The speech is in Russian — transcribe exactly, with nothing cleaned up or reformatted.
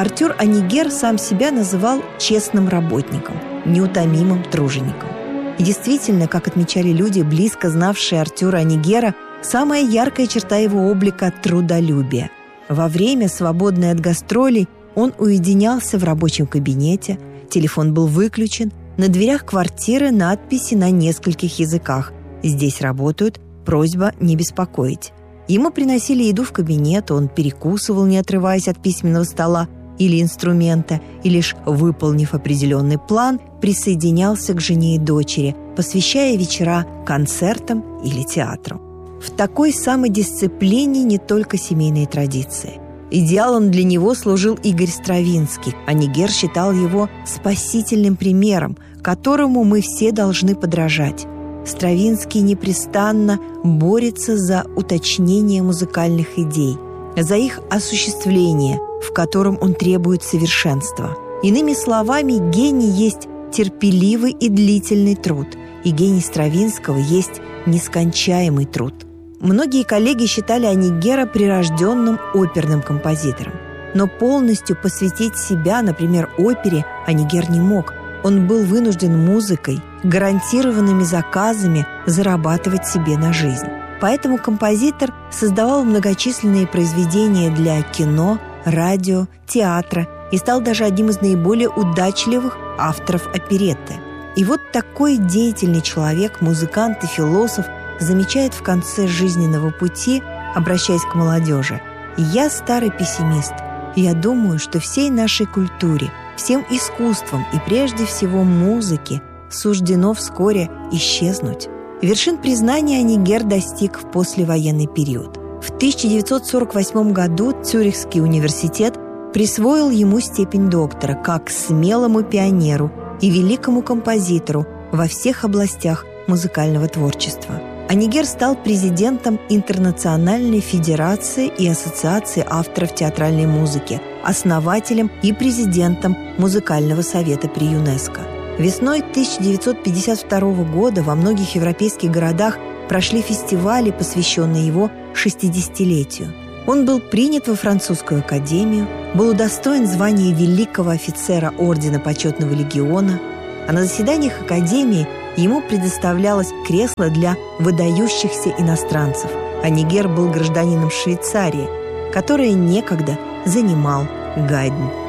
Артур Анигер сам себя называл честным работником, неутомимым тружеником. И действительно, как отмечали люди, близко знавшие Артура Анигера, самая яркая черта его облика – трудолюбие. Во время, свободное от гастролей, он уединялся в рабочем кабинете, телефон был выключен, на дверях квартиры надписи на нескольких языках. «Здесь работают, просьба не беспокоить». Ему приносили еду в кабинет, он перекусывал, не отрываясь от письменного стола или инструмента, и лишь выполнив определенный план, присоединялся к жене и дочери, посвящая вечера концертам или театру. В такой самодисциплине не только семейные традиции. Идеалом для него служил Игорь Стравинский. Анигер считал его спасительным примером, которому мы все должны подражать. Стравинский непрестанно борется за уточнение музыкальных идей, за их осуществление, в котором он требует совершенства. Иными словами, гений есть терпеливый и длительный труд, и гений Стравинского есть нескончаемый труд. Многие коллеги считали Анигера прирожденным оперным композитором. Но полностью посвятить себя, например, опере, Анигер не мог. Он был вынужден музыкой, гарантированными заказами зарабатывать себе на жизнь. Поэтому композитор создавал многочисленные произведения для кино, радио, театра и стал даже одним из наиболее удачливых авторов оперетты. И вот такой деятельный человек, музыкант и философ замечает в конце жизненного пути, обращаясь к молодежи: «Я старый пессимист. Я думаю, что всей нашей культуре, всем искусствам и прежде всего музыке суждено вскоре исчезнуть». Вершин признания Анигер достиг в послевоенный период. В тысяча девятьсот сорок восьмом году Цюрихский университет присвоил ему степень доктора как смелому пионеру и великому композитору во всех областях музыкального творчества. Анигер стал президентом Интернациональной федерации и ассоциации авторов театральной музыки, основателем и президентом Музыкального совета при ЮНЕСКО. Весной тысяча девятьсот пятьдесят второго года во многих европейских городах прошли фестивали, посвященные его шестидесятилетию. Он был принят во французскую академию, был удостоен звания великого офицера Ордена Почетного легиона, а на заседаниях академии ему предоставлялось кресло для выдающихся иностранцев. Анигер был гражданином Швейцарии, которое некогда занимал Гайдн.